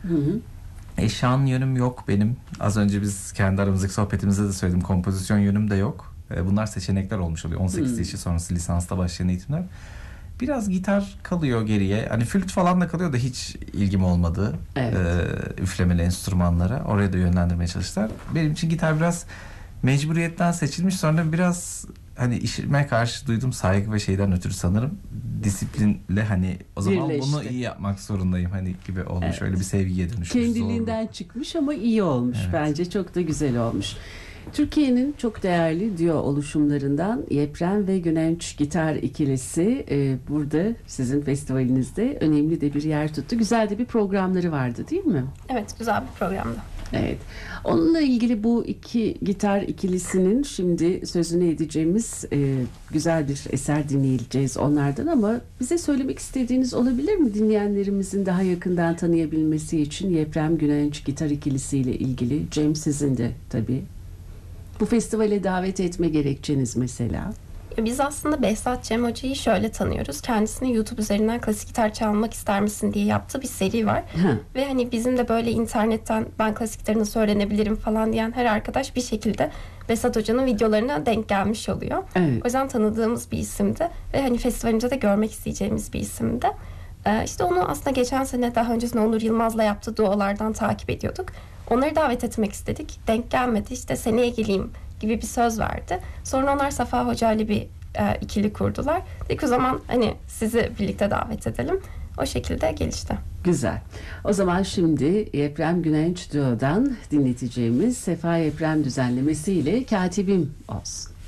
Şan yönüm yok benim. Az önce biz kendi aramızdaki sohbetimizde de söyledim. Kompozisyon yönüm de yok. Bunlar seçenekler olmuş oluyor. 18 yaşı sonrası lisansta başlayan eğitimler. Biraz gitar kalıyor geriye. Hani flüt falan da kalıyor da hiç ilgim olmadı. Evet. Üflemeli enstrümanlara. Oraya da yönlendirmeye çalıştılar. Benim için gitar biraz mecburiyetten seçilmiş. Sonra biraz hani işime karşı duyduğum saygı ve şeyden ötürü sanırım disiplinle hani o zaman Birleşti. bunu iyi yapmak zorundayım hani gibi olmuş. Öyle bir sevgiye dönüşmüş. Kendiliğinden çıkmış ama iyi olmuş. Evet. Bence çok da güzel olmuş. Türkiye'nin çok değerli duo oluşumlarından Yeprem ve Günenç gitar ikilisi burada sizin festivalinizde önemli de bir yer tuttu. Güzel de bir programları vardı değil mi? Evet, güzel bir programdı. Evet. Onunla ilgili bu iki gitar ikilisinin şimdi sözünü edeceğimiz güzel bir eser dinleyeceğiz onlardan ama bize söylemek istediğiniz olabilir mi? Dinleyenlerimizin daha yakından tanıyabilmesi için Yeprem Günenç gitar ikilisiyle ilgili. Cem sizin de tabii. Bu festivale davet etme gerekçeniz mesela. Biz aslında Behzat Cem Hoca'yı şöyle tanıyoruz. Kendisini YouTube üzerinden klasik gitar çalmak ister misin diye yaptığı bir seri var. Ve hani bizim de böyle internetten ben klasik gitarı nasıl öğrenebilirim falan diyen her arkadaş bir şekilde Behzat Hoca'nın videolarına denk gelmiş oluyor. Evet. O yüzden tanıdığımız bir isimdi. Ve hani festivalimizde de görmek isteyeceğimiz bir isimdi. İşte onu aslında geçen sene daha öncesinde Onur Yılmaz'la yaptığı duolardan takip ediyorduk. Onları davet etmek istedik. Denk gelmedi. İşte seneye geleyim gibi bir söz verdi. Sonra onlar Safa Hoca ile bir ikili kurdular. Dedik o zaman hani sizi birlikte davet edelim. O şekilde gelişti. Güzel. O zaman şimdi Yeprem Günenç Duo'dan dinleteceğimiz Sefa Yeprem düzenlemesiyle Katibim olsun.